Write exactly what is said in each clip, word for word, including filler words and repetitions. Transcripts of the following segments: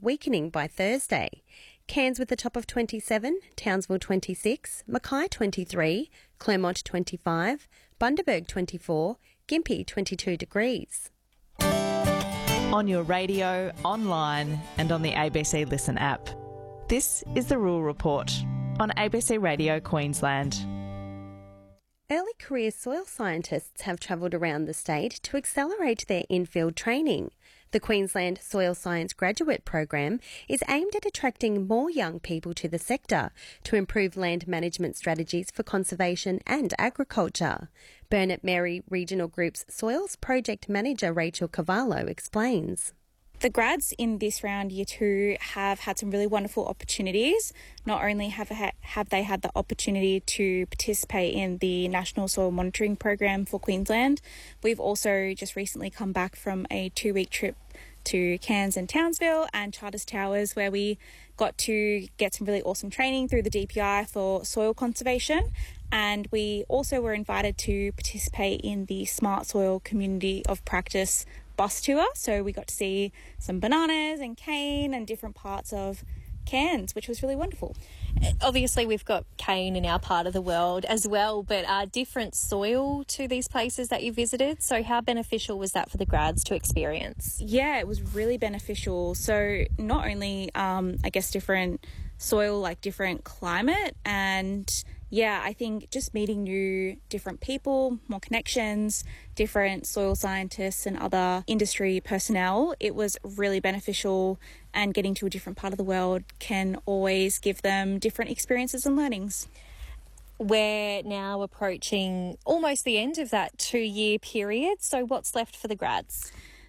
weakening by Thursday. Cairns with a top of twenty-seven, Townsville twenty-six, Mackay twenty-three, Clermont twenty-five, Bundaberg twenty-four, Gympie twenty-two degrees. On your radio, online and on the A B C Listen app. This is the Rural Report on A B C Radio Queensland. Early career soil scientists have travelled around the state to accelerate their in-field training. The Queensland Soil Science Graduate Program is aimed at attracting more young people to the sector to improve land management strategies for conservation and agriculture. Burnett Mary Regional Group's Soils Project Manager Rachel Cavallo explains. The grads in this round, year two, have had some really wonderful opportunities. Not only have, ha- have they had the opportunity to participate in the National Soil Monitoring Program for Queensland, we've also just recently come back from a two-week trip to Cairns and Townsville and Charters Towers, where we got to get some really awesome training through the D P I for soil conservation. And we also were invited to participate in the Smart Soil Community of Practice bus tour. So we got to see some bananas and cane and different parts of Cairns, which was really wonderful. Obviously, we've got cane in our part of the world as well, but uh, different soil to these places that you visited. So how beneficial was that for the grads to experience? Yeah, it was really beneficial. So not only, um, I guess, different soil, like different climate, and yeah, I think just meeting new different people, more connections, different soil scientists and other industry personnel, it was really beneficial, and getting to a different part of the world can always give them different experiences and learnings. We're now approaching almost the end of that two-year period, so what's left for the grads?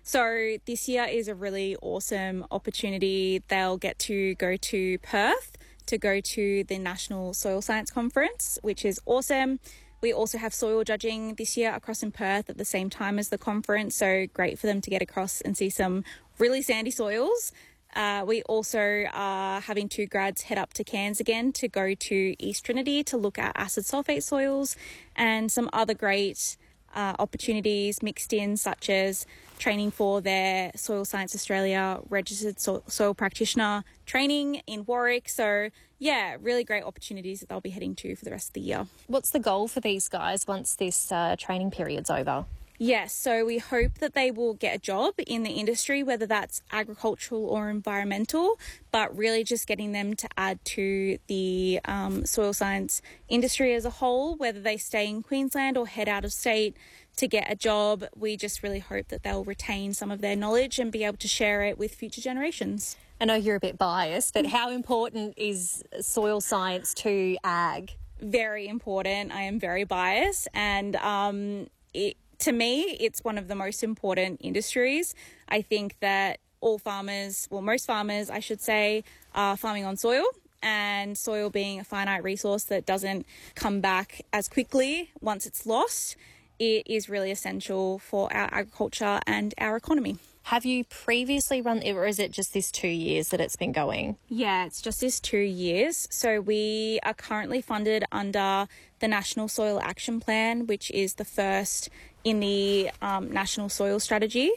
So this year is a really awesome opportunity. They'll get to go to Perth to go to the National Soil Science Conference, which is awesome. We also have soil judging this year across in Perth at the same time as the conference, so great for them to get across and see some really sandy soils. Uh, we also are having two grads head up to Cairns again to go to East Trinity to look at acid sulfate soils, and some other great Uh, opportunities mixed in, such as training for their Soil Science Australia registered so- soil practitioner training in Warwick. So yeah, really great opportunities that they'll be heading to for the rest of the year. What's the goal for these guys once this uh, training period's over? Yes, so we hope that they will get a job in the industry, whether that's agricultural or environmental, but really just getting them to add to the um, soil science industry as a whole, whether they stay in Queensland or head out of state to get a job. We just really hope that they'll retain some of their knowledge and be able to share it with future generations. I know you're a bit biased, but how important is soil science to ag? Very important. I am very biased, and um, it to me, it's one of the most important industries. I think that all farmers, well, most farmers, I should say, are farming on soil, and soil being a finite resource that doesn't come back as quickly once it's lost, it is really essential for our agriculture and our economy. Have you previously run, or is it just this two years that it's been going? Yeah, it's just this two years. So we are currently funded under the National Soil Action Plan, which is the first in the um, National Soil Strategy.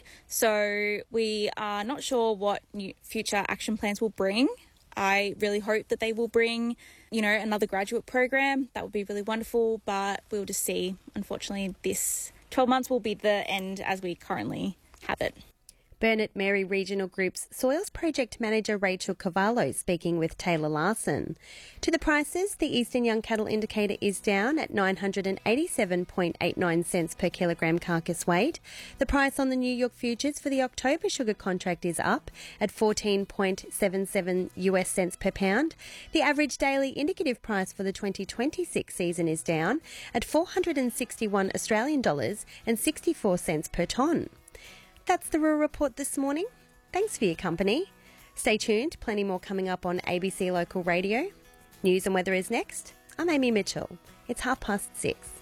So we are not sure what new future action plans will bring. I really hope that they will bring, you know, another graduate program. That would be really wonderful, but we'll just see. Unfortunately, this twelve months will be the end as we currently have it. Burnett Mary Regional Group's Soils Project Manager Rachel Cavallo speaking with Taylor Larson. To the prices, the Eastern Young Cattle Indicator is down at nine hundred eighty-seven point eight nine cents per kilogram carcass weight. The price on the New York futures for the October sugar contract is up at fourteen point seven seven US cents per pound. The average daily indicative price for the twenty twenty-six season is down at four hundred sixty-one Australian dollars and sixty-four cents per tonne. That's the Rural Report this morning. Thanks for your company. Stay tuned, plenty more coming up on A B C Local Radio. News and weather is next. I'm Amy Mitchell. It's half past six.